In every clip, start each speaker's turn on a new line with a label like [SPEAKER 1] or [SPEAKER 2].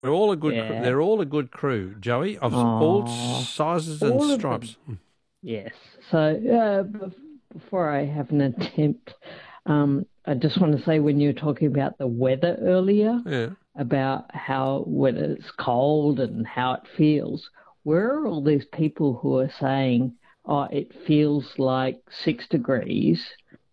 [SPEAKER 1] They're all a good.
[SPEAKER 2] Yeah.
[SPEAKER 1] They're all a good crew, Joey, of all
[SPEAKER 2] Oh,
[SPEAKER 1] sizes and
[SPEAKER 2] all of
[SPEAKER 1] stripes.
[SPEAKER 2] them. Yes. So before I have an attempt, I just want to say when you were talking about the weather earlier,
[SPEAKER 1] Yeah.
[SPEAKER 2] about how when it's cold and how it feels, where are all these people who are saying, "Oh, it feels like 6 degrees"?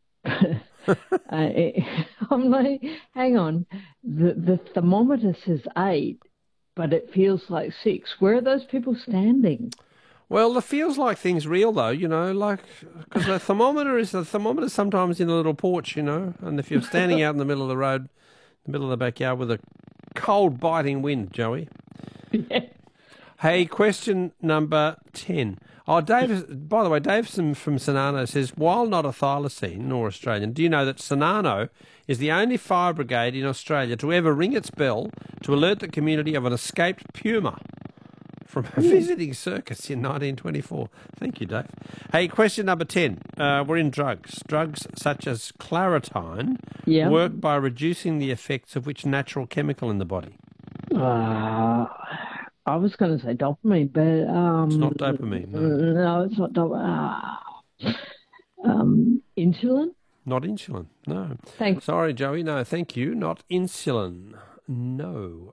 [SPEAKER 2] I'm like, hang on, the thermometer says 8, but it feels like 6. Where are those people standing?
[SPEAKER 1] Well, it feels like things real though, like because the thermometer sometimes in a little porch, and if you're standing out in the middle of the road, the middle of the backyard with a cold biting wind, Joey.
[SPEAKER 2] Yeah.
[SPEAKER 1] Hey, question number 10. Oh, Dave, by the way, Davison from Sonano says, while not a thylacine nor Australian, do you know that Sonano is the only fire brigade in Australia to ever ring its bell to alert the community of an escaped puma from a visiting circus in 1924? Thank you, Dave. Hey, question number 10. We're in drugs. Drugs such as Claritine
[SPEAKER 2] Yeah.
[SPEAKER 1] work by reducing the effects of which natural chemical in the body?
[SPEAKER 2] I was going to say dopamine, but
[SPEAKER 1] It's not dopamine, no.
[SPEAKER 2] no, it's not dopamine. Insulin?
[SPEAKER 1] Not insulin, no.
[SPEAKER 2] Thanks.
[SPEAKER 1] Sorry, Joey, no, thank you. Not insulin, no.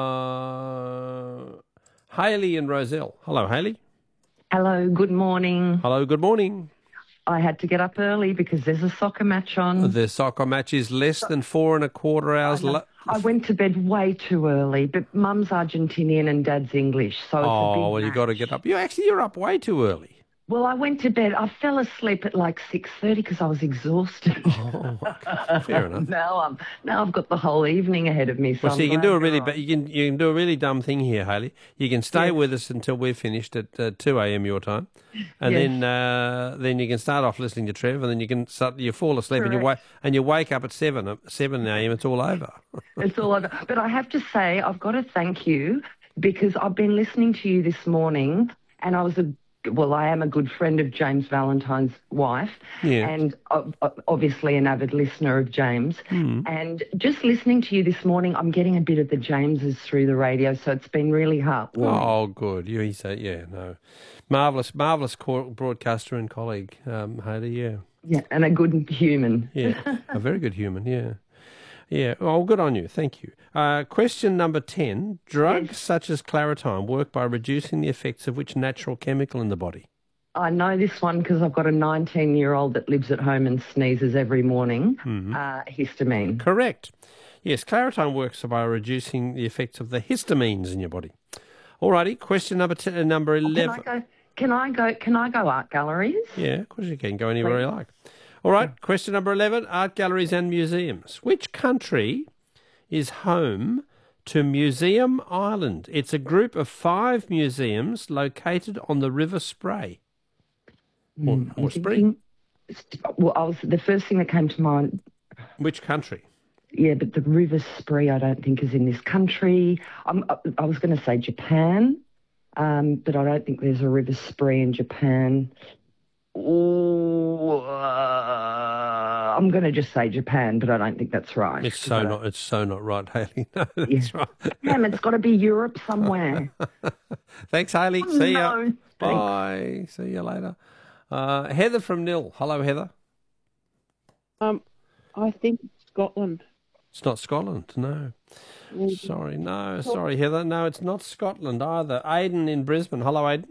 [SPEAKER 1] Hayley and Roselle. Hello, Hayley.
[SPEAKER 3] Hello, good morning.
[SPEAKER 1] Hello, good morning.
[SPEAKER 3] I had to get up early because there's a soccer match on.
[SPEAKER 1] The soccer match is less than 4.25 hours.
[SPEAKER 3] I went to bed way too early, but Mum's Argentinian and Dad's English, so it's a big
[SPEAKER 1] well, you got to
[SPEAKER 3] match.
[SPEAKER 1] get up. You're up way too early.
[SPEAKER 3] Well, I went to bed. I fell asleep at like 6:30 because I was exhausted.
[SPEAKER 1] Oh, okay. Fair enough.
[SPEAKER 3] now I've got the whole evening ahead of me.
[SPEAKER 1] So you can do you can do a really dumb thing here, Hayley. You can stay with us until we're finished at 2 a.m. your time, and then you can start off listening to Trev, and then you fall asleep and you wake up at 7 a.m. It's all over.
[SPEAKER 3] It's all over. But I have to say, I've got to thank you because I've been listening to you this morning, and I am a good friend of James Valentine's wife, and obviously an avid listener of James. And just listening to you this morning, I'm getting a bit of the Jameses through the radio, so it's been really heartwarming.
[SPEAKER 1] Oh, good. Marvellous broadcaster and colleague, Hayley, yeah.
[SPEAKER 3] Yeah, and a good human.
[SPEAKER 1] Yeah, a very good human, yeah. Yeah, well, good on you. Thank you. Question number 10. Drugs such as Claritine work by reducing the effects of which natural chemical in the body?
[SPEAKER 3] I know this one because I've got a 19-year-old that lives at home and sneezes every morning. Histamine.
[SPEAKER 1] Correct. Yes, Claritine works by reducing the effects of the histamines in your body. All righty, question number 11.
[SPEAKER 3] Can I go art galleries?
[SPEAKER 1] Yeah, of course you can. Go anywhere you like. All right, question number 11, art galleries and museums. Which country is home to Museum Island? It's a group of 5 museums located on the River Spray. Or Spree.
[SPEAKER 3] Well, the first thing that came to mind.
[SPEAKER 1] Which country?
[SPEAKER 3] Yeah, but the River Spree I don't think is in this country. I was going to say Japan, but I don't think there's a River Spree in Japan. I'm going to just say Japan, but I don't think that's right.
[SPEAKER 1] It's so not right, Hayley. No, that's right.
[SPEAKER 3] Damn, it's got to be Europe somewhere.
[SPEAKER 1] Thanks, Hayley. See ya.
[SPEAKER 3] No,
[SPEAKER 1] bye. See you later. Heather from Nil. Hello, Heather.
[SPEAKER 4] I think Scotland.
[SPEAKER 1] It's not Scotland, no. Sorry, Heather. No, it's not Scotland either. Aidan in Brisbane. Hello, Aidan.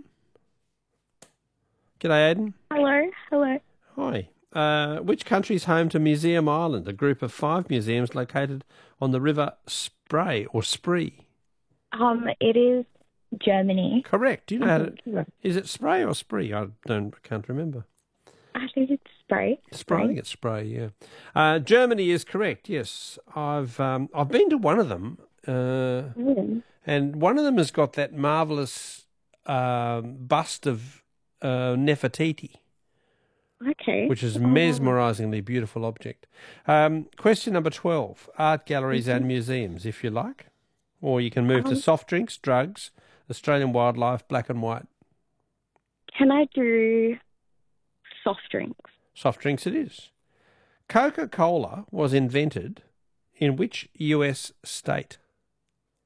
[SPEAKER 1] G'day, Aidan.
[SPEAKER 5] Hello.
[SPEAKER 1] Hi. Which country is home to Museum Island, a group of 5 museums located on the River Spray or Spree?
[SPEAKER 5] It is Germany.
[SPEAKER 1] Correct. Do you know how to... Is it Spray or Spree? I can't remember.
[SPEAKER 5] I think it's Spray.
[SPEAKER 1] I think it's Spray, yeah. Germany is correct, yes. I've been to one of them, and one of them has got that marvellous bust of Nefertiti.
[SPEAKER 5] Okay.
[SPEAKER 1] Which is a mesmerisingly beautiful object. Question number 12, art galleries and museums, if you like. Or you can move to soft drinks, drugs, Australian wildlife, black and white.
[SPEAKER 5] Can I do soft drinks?
[SPEAKER 1] Soft drinks it is. Coca-Cola was invented in which US state?